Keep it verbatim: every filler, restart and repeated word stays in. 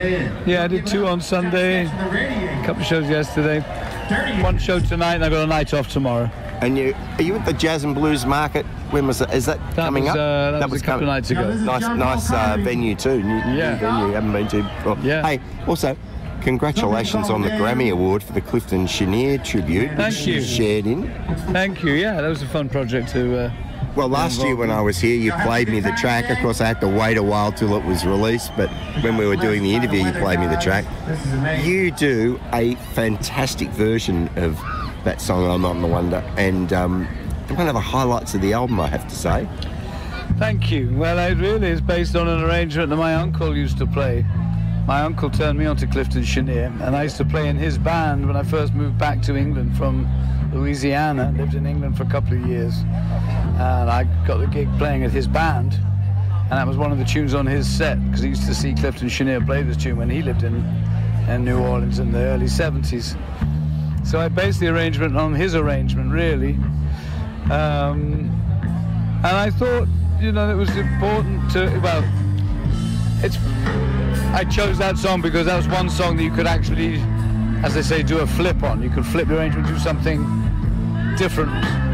Yeah, I did two on Sunday, a couple of shows yesterday, one show tonight, and I got a night off tomorrow. And you are you at the Jazz and Blues Market? When was it? Is that, that coming was, up? Uh, that, that was a couple of nights ago. Nice, nice uh, venue too. New, yeah. new venue. You haven't been to before. Yeah. Hey, also, congratulations on the Grammy Award for the Clifton Chenier tribute. Thank which you. You shared in. Thank you. Yeah, that was a fun project to. Uh, well, last year when I was here, you played me the track. Of course, I had to wait a while till it was released. But when we were doing the interview, you played me the track. You do a fantastic version of that song, "I'm Not the Wonder," and um, one of the highlights of the album, I have to say. Thank you. Well, it really is based on an arrangement that my uncle used to play. My uncle turned me on to Clifton Chenier, and I used to play in his band when I first moved back to England from Louisiana. Lived in England for a couple of years, and I got the gig playing at his band, and that was one of the tunes on his set, because he used to see Clifton Chenier play this tune when he lived in, in New Orleans in the early seventies. So I based the arrangement on his arrangement, really. Um, and I thought, you know, it was important to, well, it's, I chose that song because that was one song that you could actually, as they say, do a flip on. You could flip the arrangement, do something different